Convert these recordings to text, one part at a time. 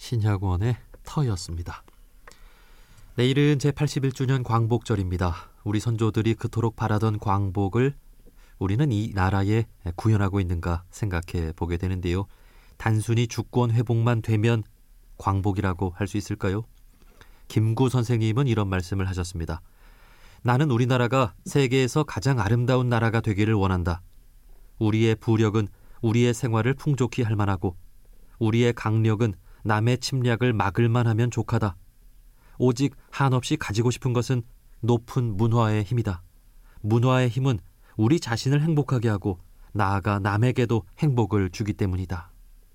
신혁원의 터였습니다. 내일은 제81주년 광복절입니다. 우리 선조들이 그토록 바라던 광복을 우리는 이 나라에 구현하고 있는가 생각해 보게 되는데요. 단순히 주권 회복만 되면 광복이라고 할 수 있을까요? 김구 선생님은 이런 말씀을 하셨습니다. 나는 우리나라가 세계에서 가장 아름다운 나라가 되기를 원한다. 우리의 부력은 우리의 생활을 풍족히 할 만하고 우리의 강력은 남의 침략을 막을 만하면 족하다. 오직 한없이 가지고 싶은 것은 높은 문화의 힘이다. 문화의 힘은 우리 자신을 행복하게 하고 나아가 남에게도 행복을 주기 때문이다.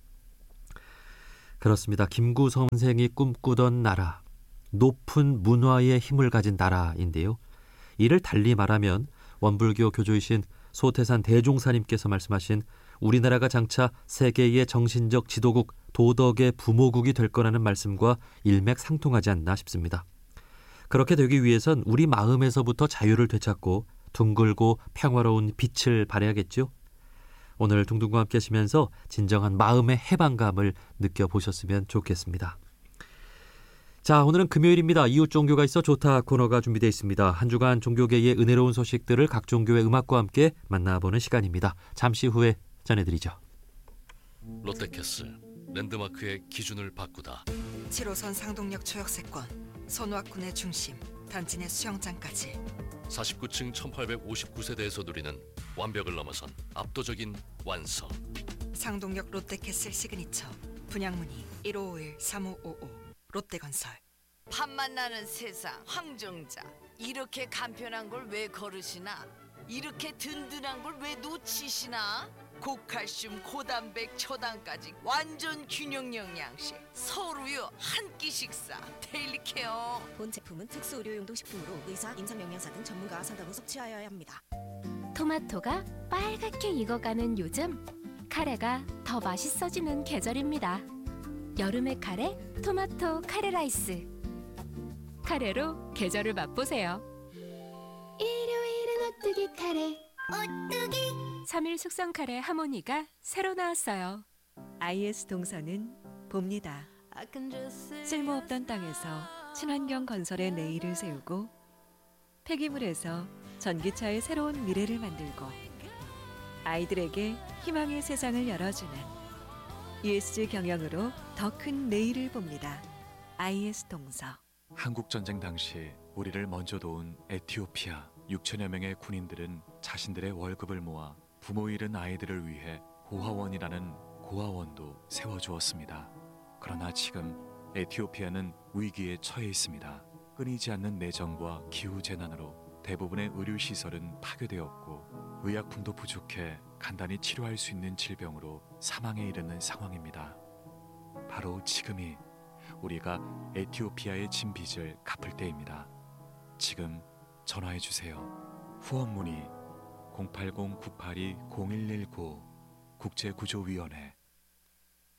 그렇습니다. 김구 선생이 꿈꾸던 나라, 높은 문화의 힘을 가진 나라인데요. 이를 달리 말하면 원불교 교주이신 소태산 대종사님께서 말씀하신 우리나라가 장차 세계의 정신적 지도국, 도덕의 부모국이 될 거라는 말씀과 일맥상통하지 않나 싶습니다. 그렇게 되기 위해선 우리 마음에서부터 자유를 되찾고 둥글고 평화로운 빛을 발해야겠죠. 오늘 둥둥과 함께 하시면서 진정한 마음의 해방감을 느껴보셨으면 좋겠습니다. 자, 오늘은 금요일입니다. 이웃 종교가 있어 좋다 코너가 준비되어 있습니다. 한 주간 종교계의 은혜로운 소식들을 각 종교의 음악과 함께 만나보는 시간입니다. 잠시 후에 전해드리죠. 롯데캐슬 랜드마크의 기준을 바꾸다. 7호선 상동역 초역세권, 손왁군의 중심, 단지 내 수영장까지 49층 1859세대에서 누리는 완벽을 넘어선 압도적인 완성. 상동역 롯데캐슬 시그니처, 분양문의 1551-3555 롯데건설. 팝만 나는 세상 황정자, 이렇게 간편한 걸 왜 걸으시나? 이렇게 든든한 걸 왜 놓치시나? 고칼슘, 고단백, 초당까지 완전 균형 영양식. 서울우유 한 끼 식사 데일리 케어. 본 제품은 특수 의료용도 식품으로 의사, 임상영양사 등 전문가와 상담 후 섭취하여야 합니다. 토마토가 빨갛게 익어가는 요즘, 카레가 더 맛있어지는 계절입니다. 여름의 카레, 토마토 카레 라이스. 카레로 계절을 맛보세요. 일요일은 오뚜기 카레. 오뚜기. 3일 숙성 카레 하모니가 새로 나왔어요. IS 동서는 봅니다. 쓸모없던 땅에서 친환경 건설의 내일을 세우고 폐기물에서 전기차의 새로운 미래를 만들고 아이들에게 희망의 세상을 열어주는 ESG 경영으로 더 큰 내일을 봅니다. IS 동서. 한국전쟁 당시 우리를 먼저 도운 에티오피아 6천여 명의 군인들은 자신들의 월급을 모아 부모 잃은 아이들을 위해 고아원이라는 고아원도 세워주었습니다. 그러나 지금 에티오피아는 위기에 처해 있습니다. 끊이지 않는 내전과 기후재난으로 대부분의 의료시설은 파괴되었고 의약품도 부족해 간단히 치료할 수 있는 질병으로 사망에 이르는 상황입니다. 바로 지금이 우리가 에티오피아의 진 빚을 갚을 때입니다. 지금 전화해 주세요. 후원 문의 080-982-0119 국제구조위원회.